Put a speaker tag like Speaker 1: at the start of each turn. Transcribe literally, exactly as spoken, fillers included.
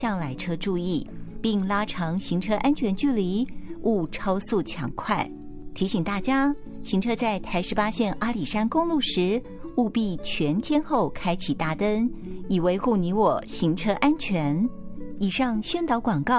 Speaker 1: 向来车注意，并拉长行车安全距离，勿超速抢快。提醒大家，行车在台十八线阿里山公路时，务必全天候开启大灯，以维护你我行车安全。以上宣导广告